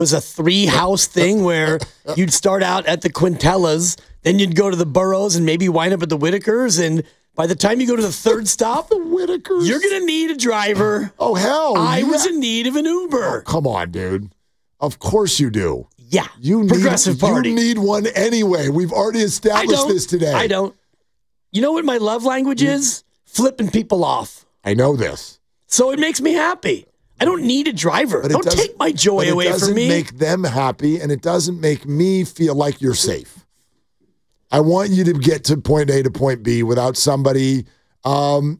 was a 3-house thing where you'd start out at the Quintellas, then you'd go to the Burrows and maybe wind up at the Whitakers. And by the time you go to the third stop, the Whitakers, you're going to need a driver. Oh, hell. I was in need of an Uber. Oh, come on, dude. Of course you do. Yeah. Progressive Party. You need one anyway. We've already established this today. I don't. You know what my love language is? Flipping people off. I know this. So it makes me happy. I don't need a driver. Don't take my joy away from me. It doesn't make them happy, and it doesn't make me feel like you're safe. I want you to get to point A to point B without somebody, ramming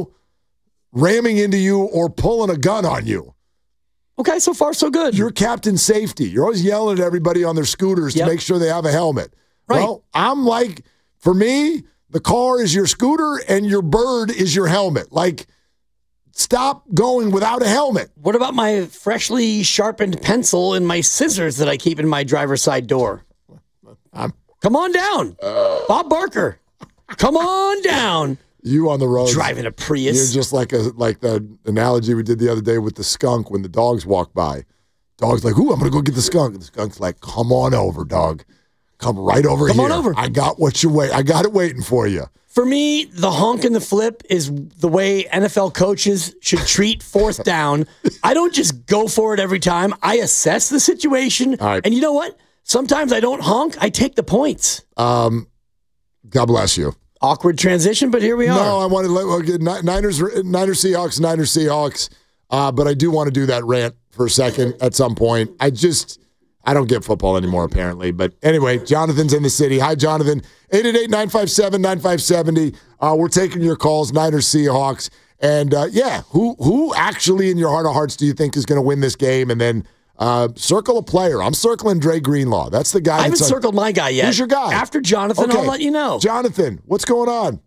into you or pulling a gun on you. Okay, so far so good. You're Captain Safety. You're always yelling at everybody on their scooters to make sure they have a helmet. Right. Well, I'm like, for me, the car is your scooter and your bird is your helmet. Like, stop going without a helmet. What about my freshly sharpened pencil and my scissors that I keep in my driver's side door? Come on down. Bob Barker. Come on down. You on the road. Driving a Prius. You're just like the analogy we did the other day with the skunk when the dogs walk by. Dog's like, ooh, I'm going to go get the skunk. And the skunk's like, come on over, dog. Come right over here. Come on over. I got I got it waiting for you. For me, the honk and the flip is the way NFL coaches should treat fourth down. I don't just go for it every time. I assess the situation. All right. And you know what? Sometimes I don't honk. I take the points. God bless you. Awkward transition, but here we are. No, I want to get Niners Seahawks. But I do want to do that rant for a second at some point. I don't get football anymore, apparently. But anyway, Jonathan's in the city. Hi, Jonathan. 888-957-9570. We're taking your calls, Niners Seahawks. And, who actually in your heart of hearts do you think is going to win this game? And then circle a player. I'm circling Dre Greenlaw. That's the guy. I haven't circled my guy yet. Who's your guy? After Jonathan, I'll let you know. Jonathan, what's going on?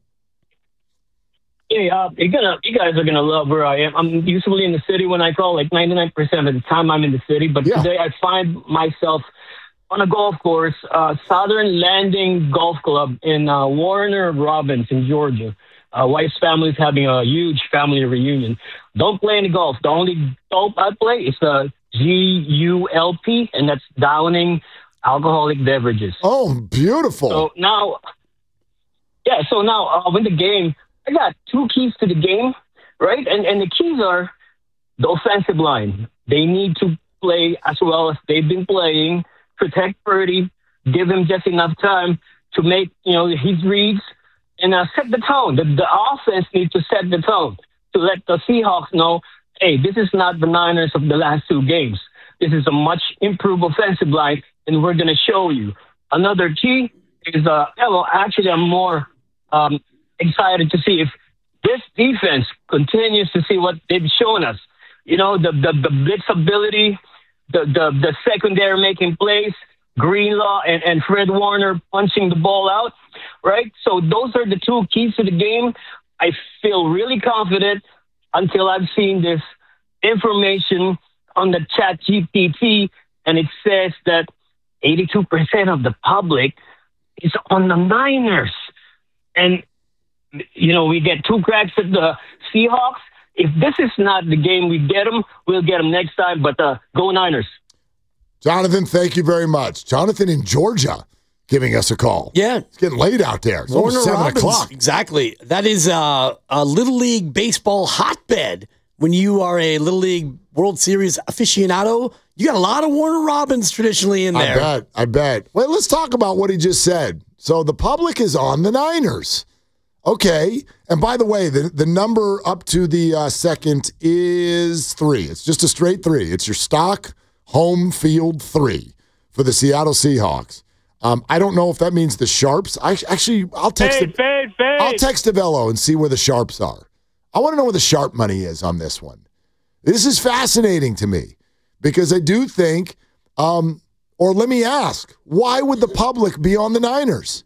Hey, you guys are gonna love where I am. I'm usually in the city when I call, like 99% of the time I'm in the city. But today I find myself on a golf course, Southern Landing Golf Club in Warner Robins in Georgia. Wife's family is having a huge family reunion. Don't play any golf. The only golf I play is the GULP, and that's Downing Alcoholic Beverages. Oh, beautiful. So now with the game, I got 2 keys to the game, right? And the keys are the offensive line. They need to play as well as they've been playing, protect Purdy, give him just enough time to make, his reads, and set the tone. The offense needs to set the tone to let the Seahawks know, hey, this is not the Niners of the last 2 games. This is a much improved offensive line, and we're going to show you. Another key is, I'm more excited to see if this defense continues to see what they've shown us. The blitz ability, the secondary making plays, Greenlaw and Fred Warner punching the ball out, right? So those are the 2 keys to the game. I feel really confident until I've seen this information on the Chat GPT, and it says that 82% of the public is on the Niners. And, we get 2 cracks at the Seahawks. If this is not the game we get them, we'll get them next time. But go Niners. Jonathan, thank you very much. Jonathan in Georgia giving us a call. Yeah. It's getting late out there. It's almost 7 o'clock. Exactly. That is a Little League baseball hotbed. When you are a Little League World Series aficionado, you got a lot of Warner Robins traditionally in there. I bet. Well, let's talk about what he just said. So the public is on the Niners. Okay. And by the way, the number up to the second is 3. It's just a straight 3. It's your stock home field 3 for the Seattle Seahawks. I don't know if that means the sharps. I'll text I'll text Avello and see where the sharps are. I want to know where the sharp money is on this one. This is fascinating to me because I do think, or let me ask, why would the public be on the Niners?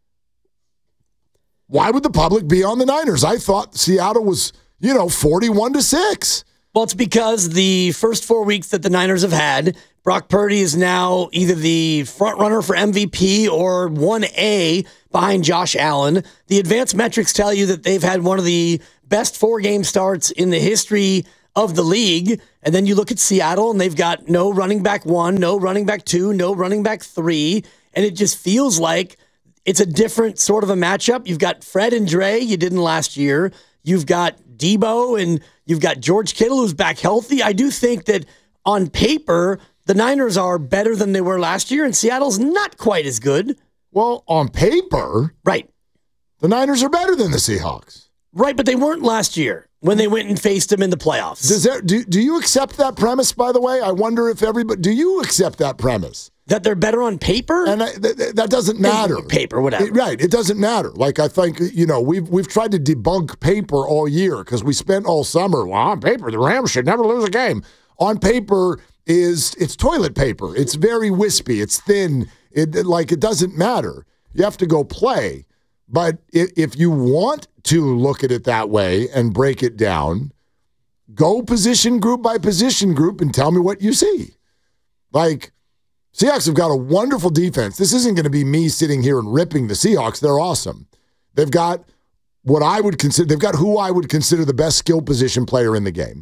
Why would the public be on the Niners? I thought Seattle was, 41-6. Well, it's because the first 4 weeks that the Niners have had, Brock Purdy is now either the front runner for MVP or 1A behind Josh Allen. The advanced metrics tell you that they've had one of the best 4-game starts in the history of the league. And then you look at Seattle, and they've got no running back 1, no running back 2, no running back 3. And it just feels like it's a different sort of a matchup. You've got Fred and Dre, you didn't last year. You've got Debo, and you've got George Kittle, who's back healthy. I do think that on paper, the Niners are better than they were last year, and Seattle's not quite as good. Well, on paper, right, the Niners are better than the Seahawks. Right, but they weren't last year when they went and faced them in the playoffs. Do you accept that premise, by the way? I wonder if everybody... Do you accept that premise? That they're better on paper? And that doesn't matter. Paper, whatever. Right, it doesn't matter. Like, I think, we've tried to debunk paper all year because we spent all summer, well, on paper, the Rams should never lose a game. On paper, it's toilet paper. It's very wispy. It's thin. It doesn't matter. You have to go play. But if you want to look at it that way and break it down, go position group by position group and tell me what you see. Like, Seahawks have got a wonderful defense. This isn't going to be me sitting here and ripping the Seahawks. They're awesome. They've got who I would consider the best skill position player in the game.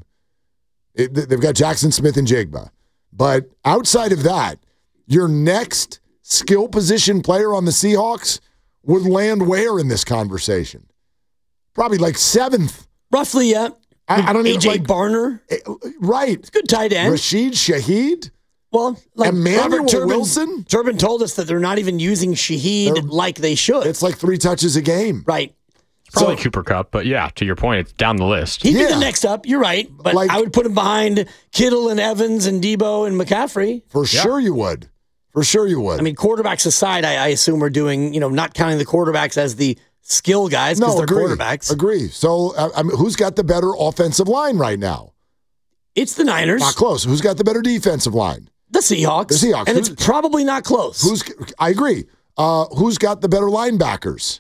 They've got Jackson Smith and Jigba. But outside of that, your next skill position player on the Seahawks would land where in this conversation? Probably like 7th. Roughly, yeah. I don't even AJ Barner. Right. It's a good tight end. Rashid Shaheed. Well, like Emmanuel Wilson. Turbin told us that they're not even using Shaheed like they should. It's like 3 touches a game. Right. Probably Cooper Kupp, but yeah, to your point, it's down the list. He'd be the next up. You're right. But I would put him behind Kittle and Evans and Debo and McCaffrey. For sure you would. For sure you would. I mean, quarterbacks aside, I assume we're doing, not counting the quarterbacks as the skill guys because they're quarterbacks. Agree. So, who's got the better offensive line right now? It's the Niners. Not close. Who's got the better defensive line? The Seahawks. The Seahawks. And it's probably not close. I agree. Who's got the better linebackers?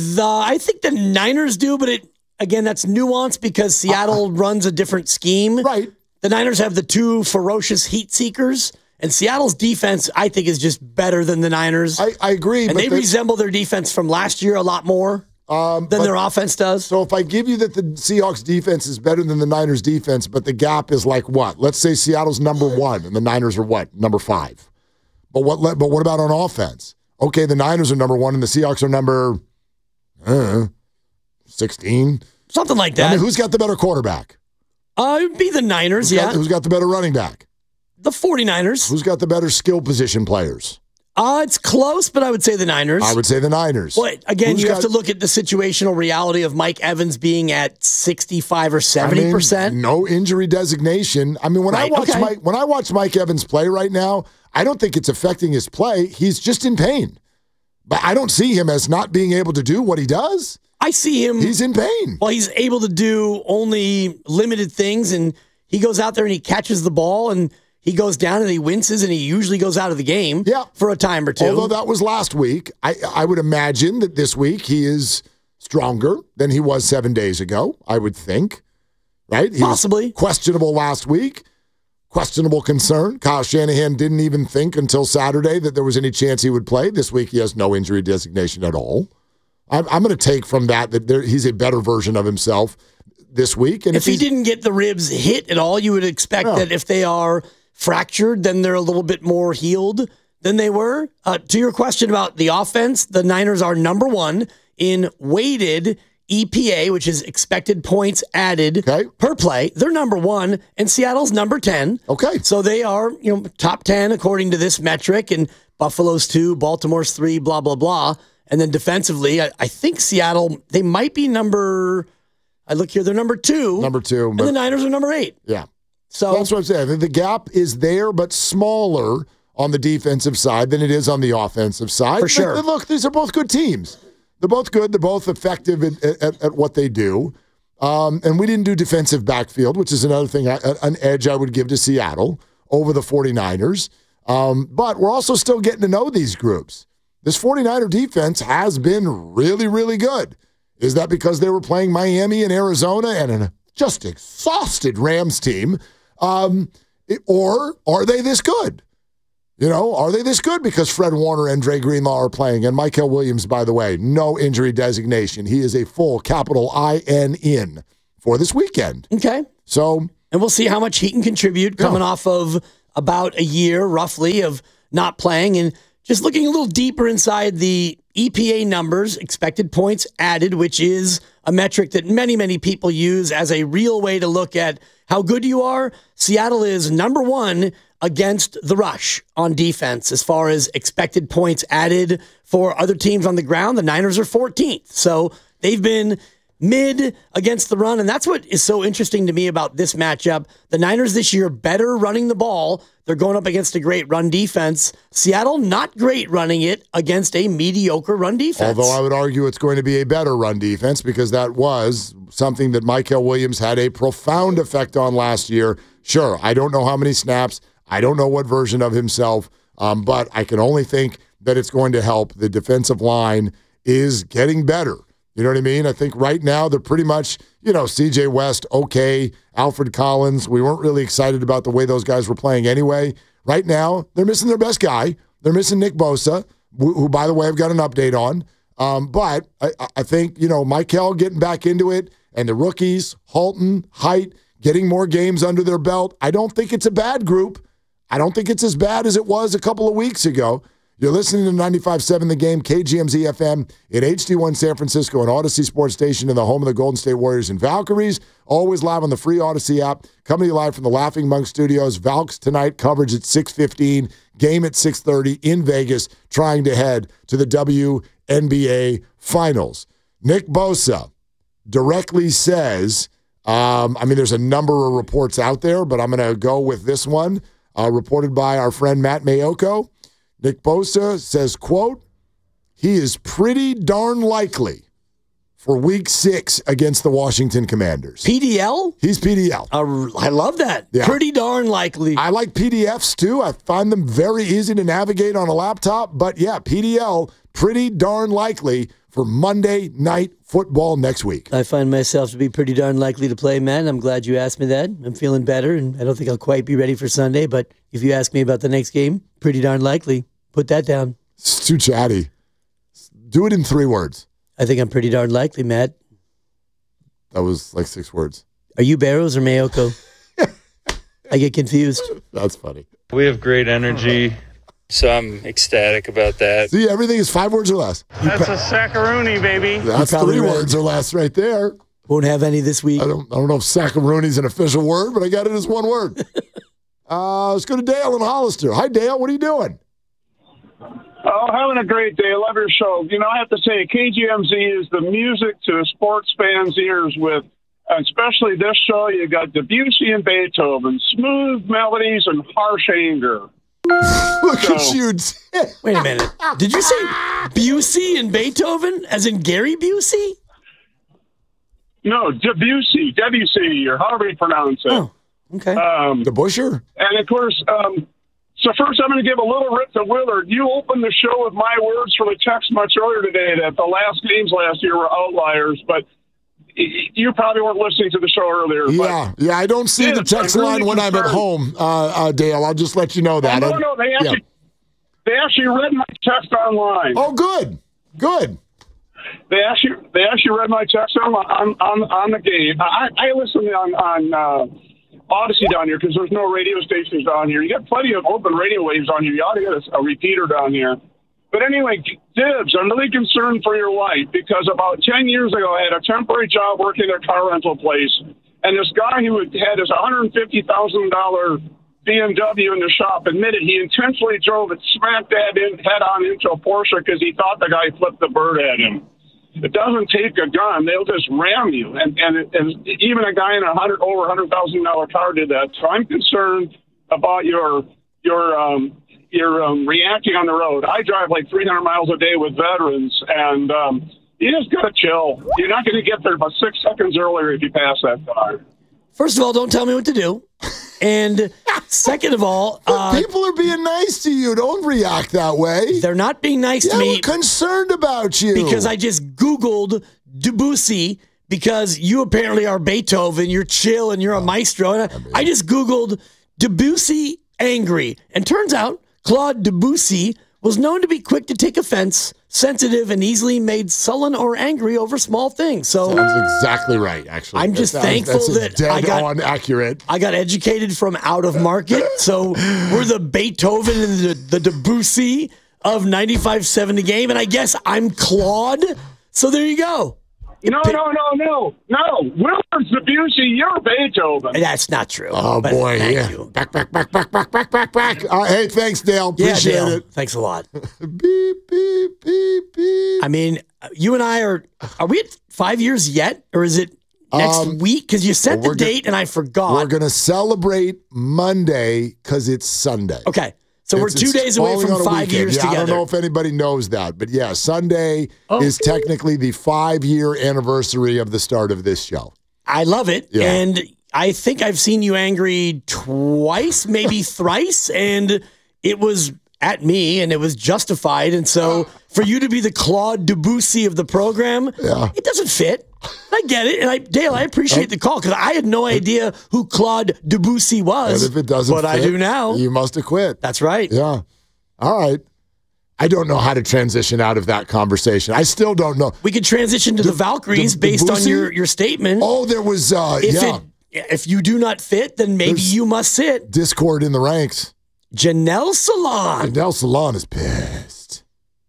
I think the Niners do, but that's nuanced because Seattle runs a different scheme. Right. The Niners have the 2 ferocious heat seekers, and Seattle's defense, I think, is just better than the Niners. I agree. And they resemble their defense from last year a lot more than their offense does. So if I give you that the Seahawks defense is better than the Niners defense, but the gap is like what? Let's say Seattle's number 1 and the Niners are what? Number 5. But what about on offense? Okay, the Niners are number 1 and the Seahawks are number 16. Something like that. I mean, who's got the better quarterback? It would be the Niners, Who's got the better running back? The 49ers. Who's got the better skill position players? It's close, but I would say the Niners. I would say the Niners. Well, again, you have to look at the situational reality of Mike Evans being at 65 or 70%. No injury designation. I mean, when I watch Mike Evans play right now, I don't think it's affecting his play. He's just in pain. But I don't see him as not being able to do what he does. I see him. He's in pain. Well, he's able to do only limited things, and he goes out there and he catches the ball, and he goes down and he winces, and he usually goes out of the game for a time or two. Although that was last week, I would imagine that this week he is stronger than he was 7 days ago, I would think. Right? He Possibly. was questionable last week. Questionable concern. Kyle Shanahan didn't even think until Saturday that there was any chance he would play. This week he has no injury designation at all. I'm going to take from that he's a better version of himself this week. And if he didn't get the ribs hit at all, you would expect that if they are fractured, then they're a little bit more healed than they were. To your question about the offense, the Niners are number 1 in weighted EPA, which is expected points added per play. They're number 1, and Seattle's number 10. Okay. So they are, top 10 according to this metric, and Buffalo's 2, Baltimore's 3, blah, blah, blah. And then defensively, I think Seattle, they might be I look here, they're number 2. Number 2. And the Niners are number 8. Yeah. So that's what I'm saying. The gap is there, but smaller on the defensive side than it is on the offensive side. For sure. But look, these are both good teams. They're both good. They're both effective at what they do. And we didn't do defensive backfield, which is another thing, an edge I would give to Seattle over the 49ers. But we're also still getting to know these groups. This 49er defense has been really, really good. Is that because they were playing Miami and Arizona and an just exhausted Rams team? Or are they this good? Are they this good because Fred Warner and Dre Greenlaw are playing? And Mykel Williams, by the way, no injury designation. He is a full capital INN for this weekend. Okay. So and we'll see how much he can contribute coming off of about a year, roughly, of not playing. And just looking a little deeper inside the EPA numbers, expected points added, which is a metric that many, many people use as a real way to look at how good you are. Seattle is number one against the rush on defense as far as expected points added for other teams on the ground. The Niners are 14th. So they've been mid against the run, and that's what is so interesting to me about this matchup. The Niners this year better running the ball. They're going up against a great run defense. Seattle not great running it against a mediocre run defense. Although I would argue it's going to be a better run defense because that was something that Mykel Williams had a profound effect on last year. Sure, I don't know how many snaps. I don't know what version of himself, but I can only think that it's going to help. The defensive line is getting better. You know what I mean? I think right now they're pretty much, C.J. West, okay, Alfred Collins. We weren't really excited about the way those guys were playing anyway. Right now, they're missing their best guy. They're missing Nick Bosa, who by the way, I've got an update on. But I think, Mykel getting back into it and the rookies, Halton, Height, getting more games under their belt. I don't think it's a bad group. I don't think it's as bad as it was a couple of weeks ago. You're listening to 95.7 The Game, KGMZ FM in HD1 San Francisco and Odyssey Sports Station in the home of the Golden State Warriors and Valkyries. Always live on the free Odyssey app. Coming to you live from the Laughing Monk Studios. Valks tonight, coverage at 6:15. Game at 6:30 in Vegas, trying to head to the WNBA Finals. Nick Bosa directly says, there's a number of reports out there, but I'm going to go with this one, reported by our friend Matt Mayoko. Nick Bosa says, quote, he is pretty darn likely for week 6 against the Washington Commanders. PDL? He's PDL. I love that. Yeah. Pretty darn likely. I like PDFs too. I find them very easy to navigate on a laptop. But yeah, PDL, pretty darn likely for Monday Night Football next week. I find myself to be pretty darn likely to play, man. I'm glad you asked me that. I'm feeling better, and I don't think I'll quite be ready for Sunday. But if you ask me about the next game, pretty darn likely. Put that down. It's too chatty. Do it in 3 words. I think I'm pretty darn likely, Matt. That was like 6 words. Are you Barrows or Mayoko? I get confused. That's funny. We have great energy, so I'm ecstatic about that. See, everything is 5 words or less. That's a saccaroni, baby. That's 3 words or less right there. Won't have any this week. I don't know if saccaroni is an official word, but I got it as 1 word. Let's go to Dale in Hollister. Hi, Dale. What are you doing? Oh, having a great day. Love your show. I have to say, KGMZ is the music to sports fans' ears with, especially this show, you got Debussy and Beethoven, smooth melodies and harsh anger. Look at you. Wait a minute. Did you say Busey and Beethoven, as in Gary Busey? No, Debussy, or however you pronounce it. Oh, okay. The Busher? And, of course, so first I'm going to give a little rip to Willard. You opened the show with my words from a text much earlier today that the last games last year were outliers, but you probably weren't listening to the show earlier. Yeah, I don't see the text line when I'm at home, Dale. I'll just let you know that. No, they actually read my text online. Oh, good. They actually read my text on the game. I listen on Odyssey down here because there's no radio stations down here. You got plenty of open radio waves on here. You ought to get a repeater down here. But anyway, Dibs, I'm really concerned for your wife because about 10 years ago, I had a temporary job working at a car rental place, and this guy who had his $150,000 BMW in the shop admitted he intentionally drove it smack dab head-on into a Porsche because he thought the guy flipped the bird at him. It doesn't take a gun; they'll just ram you. And even a guy in over $100,000 car did that. So I'm concerned about your reacting on the road. I drive like 300 miles a day with veterans, and you just gotta chill. You're not going to get there about 6 seconds earlier if you pass that car. First of all, don't tell me what to do. And second of all, people are being nice to you. Don't react that way. They're not being nice to me. We're concerned about you. Because I just Googled Debussy because you apparently are Beethoven. You're chill and you're a maestro. And I just Googled Debussy angry. And turns out Claude Debussy was known to be quick to take offense, sensitive, and easily made sullen or angry over small things. So That's exactly right, actually. I'm just thankful that's that dead-on accurate. I got educated from out of market. So we're the Beethoven and the Debussy of 95.7 The Game. And I guess I'm Claude. So there you go. No. Willard's Debussy, you're Beethoven. That's not true. Oh, but boy. thank Yeah. you. Back. Hey, thanks, Dale. Yeah, Appreciate Dale. it. Thanks a lot. Beep, beep, beep, beep. I mean, you and I are we at 5 years yet? Or is it next week? Because you set the date and I forgot. We're going to celebrate Monday because it's Sunday. Okay. So we're 2 days away falling on from a 5 weekend. years I together. don't know if anybody knows that, but yeah, Sunday is technically the 5-year anniversary of the start of this show. I love it. Yeah. And I think I've seen you angry twice, maybe thrice, and it was at me and it was justified. And so for you to be the Claude Debussy of the program, it doesn't fit. I get it. And Dale, I appreciate the call because I had no idea who Claude Debussy was. And if it doesn't but fit, I do now. You must have quit. That's right. Yeah. All right. I don't know how to transition out of that conversation. I still don't know. We could transition to the Valkyries based on Debussy? your statement. Oh, there was, If you do not fit, then maybe you must sit. discord in the ranks. Janelle Salon. Adele Salon is pissed.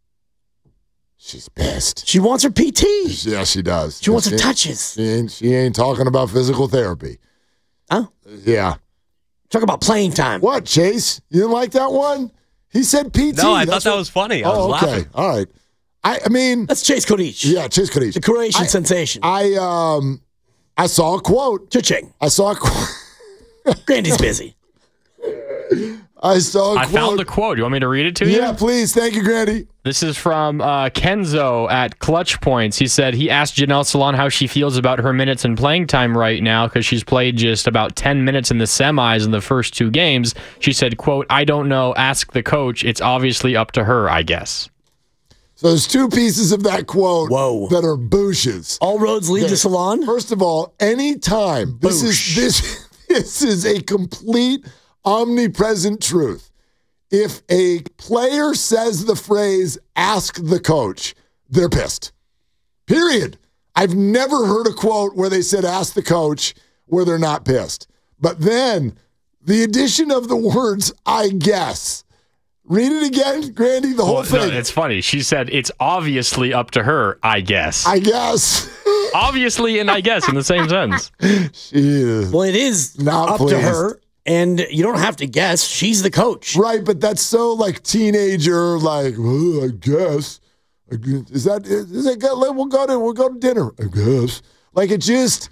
She's pissed. She wants her PT. Yeah, she does. She wants her touches. She ain't talking about physical therapy. Huh? Yeah. Talk about playing time. What, Chase? You didn't like that one? He said PT. No, I thought that was funny. I was laughing. All right. I mean, That's Chase Kodich. yeah, Chase Kodich. The Croatian sensation. I saw a quote. Cha-ching. I saw a quote. Grandy's busy. I saw a I quote. found the quote. You want me to read it to you? Yeah, please. Thank you, Grandy. This is from Kenzo at Clutch Points. He said he asked Janelle Salon how she feels about her minutes and playing time right now because she's played just about 10 minutes in the semis in the first 2 games. She said, quote, "I don't know. Ask the coach. It's obviously up to her, I guess." So there's 2 pieces of that quote that are booshes. All roads lead to Salon. First of all, anytime this is a complete omnipresent truth. If a player says the phrase "ask the coach," they're pissed. Period. I've never heard a quote where they said "ask the coach" where they're not pissed. But then the addition of the words "I guess." Read it again, Grandy, the whole thing. No, it's funny. She said it's obviously up to her, I guess. I guess. Obviously and I guess in the same sentence. She is. Well, it is Not up to pleased. her, and you don't have to guess. She's the coach. Right, but that's so like teenager, like, "Oh, I guess. Is that good? We'll go to dinner, I guess. Like it's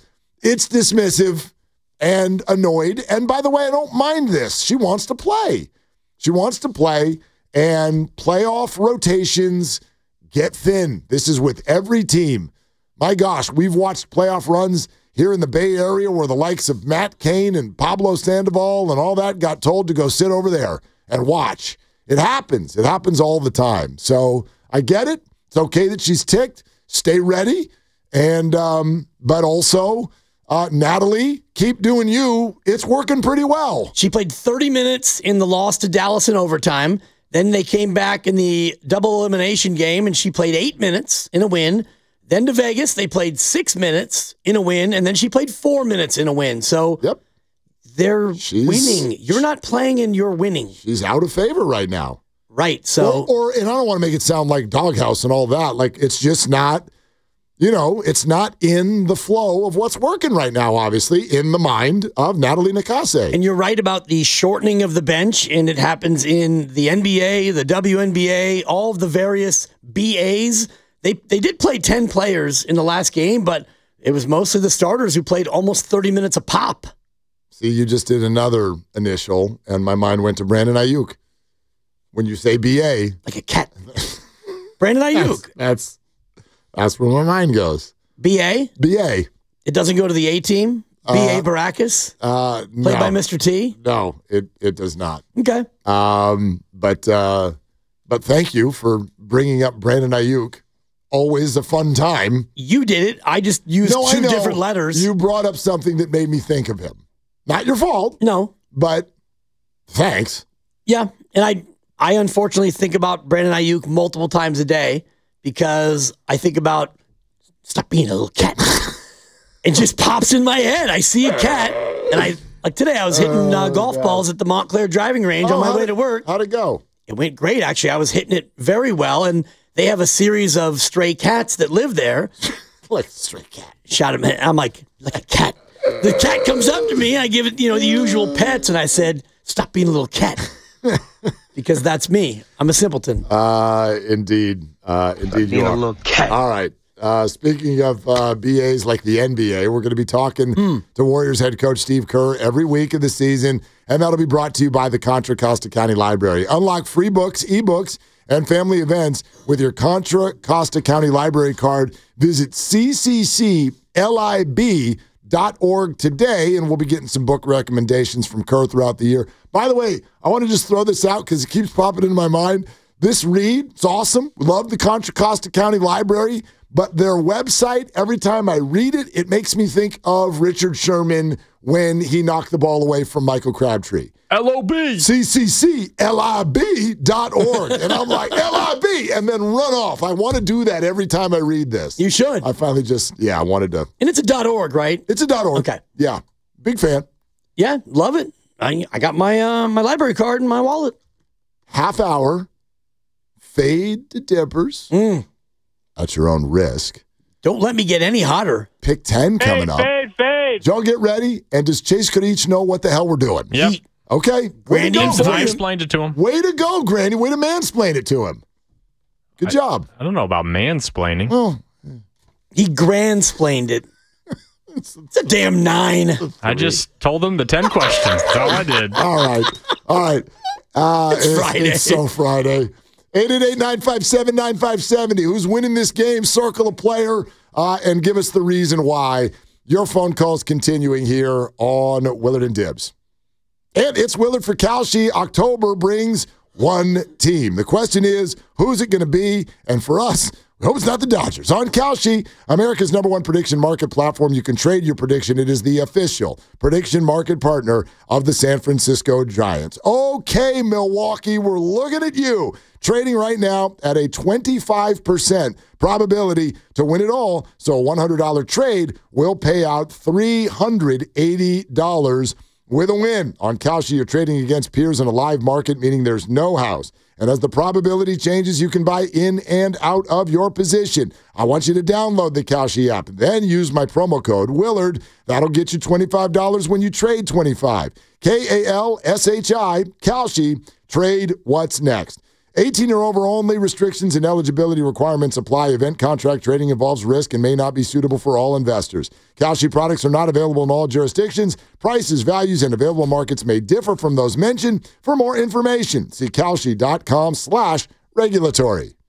dismissive and annoyed. And by the way, I don't mind this. She wants to play. She wants to play, and playoff rotations get thin. This is with every team. My gosh, we've watched playoff runs here in the Bay Area where the likes of Matt Cain and Pablo Sandoval and all that got told to go sit over there and watch. It happens. It happens all the time. So I get it. It's okay that she's ticked. Stay ready. And but also, Natalie, keep doing you. It's working pretty well. She played 30 minutes in the loss to Dallas in overtime. Then they came back in the double elimination game, and she played 8 minutes in a win. Then to Vegas, they played 6 minutes in a win, and then she played 4 minutes in a win. So they're winning. You're not playing and you're winning. She's out of favor right now. Right. So, and I don't want to make it sound like doghouse and all that. Like it's just not, it's not in the flow of what's working right now, obviously, in the mind of Natalie Nakase. And you're right about the shortening of the bench, and it happens in the NBA, the WNBA, all of the various BAs. They did play 10 players in the last game, but it was mostly the starters who played almost 30 minutes a pop. See, you just did another initial, and my mind went to Brandon Ayuk. When you say BA. Like a cat. Brandon Ayuk. That's where my mind goes. BA? BA. It doesn't go to the A team? BA Baracus? Played by Mr. T? No, it does not. Okay. But thank you for bringing up Brandon Ayuk. Always a fun time. You did it. I just used two different letters. You brought up something that made me think of him. Not your fault. No. But thanks. Yeah. And I unfortunately think about Brandon Ayuk multiple times a day because I think about stop being a little cat. It just pops in my head. I see a cat, and like today I was hitting golf balls at the Montclair driving range on my way to work. How'd it go? It went great, actually. I was hitting it very well, and they have a series of stray cats that live there. Like a stray cat. Shot him. I'm like a cat. The cat comes up to me. I give it, the usual pets, and I said, "Stop being a little cat," because that's me. I'm a simpleton. Indeed, you are. Being a little cat. All right. Speaking of BAs like the NBA, we're going to be talking to Warriors head coach Steve Kerr every week of the season, and that'll be brought to you by the Contra Costa County Library. Unlock free books, ebooks, and family events with your Contra Costa County Library card. Visit ccclib.org today, and we'll be getting some book recommendations from Kerr throughout the year. By the way, I want to just throw this out because it keeps popping into my mind. This read, it's awesome. Love the Contra Costa County Library, but their website, every time I read it, it makes me think of Richard Sherman when he knocked the ball away from Michael Crabtree. LOB. ccclib.org. And I'm like, LIB, and then run off. I want to do that every time I read this. You should. I finally I wanted to. And it's a .org, right? It's a .org. Okay. Yeah. Big fan. Yeah, love it. I got my my library card in my wallet. Half hour, fade to dippers. At your own risk. Don't let me get any hotter. Pick 10 coming up. Fade. Y'all get ready. And does Chase Kadich know what the hell we're doing? Yep. Okay. Way to go, I Granny. explained it to him. Way to go, Granny. Way to mansplain it to him. Good job. I don't know about mansplaining. Well, He grand-splained it. It's a damn 9. I just told him the 10 questions. That's all I did. all right. It's Friday. It's so Friday. 888-957-9570. Who's winning this game? Circle a player and give us the reason why. Your phone calls continuing here on Willard and Dibs. And it's Willard for Kalshi. October brings one team. The question is, who's it going to be? And for us, we hope it's not the Dodgers. On Kalshi, America's #1 prediction market platform. You can trade your prediction. It is the official prediction market partner of the San Francisco Giants. Okay, Milwaukee, we're looking at you. Trading right now at a 25% probability to win it all. So a $100 trade will pay out $380 with a win. On Kalshi, you're trading against peers in a live market, meaning there's no house. And as the probability changes, you can buy in and out of your position. I want you to download the Kalshi app. Then use my promo code Willard. That'll get you $25 when you trade 25. Kalshi, Kalshi. Trade what's next. 18 or over only. Restrictions and eligibility requirements apply. Event contract trading involves risk and may not be suitable for all investors. Kalshi products are not available in all jurisdictions. Prices, values, and available markets may differ from those mentioned. For more information, see Kalshi.com/regulatory.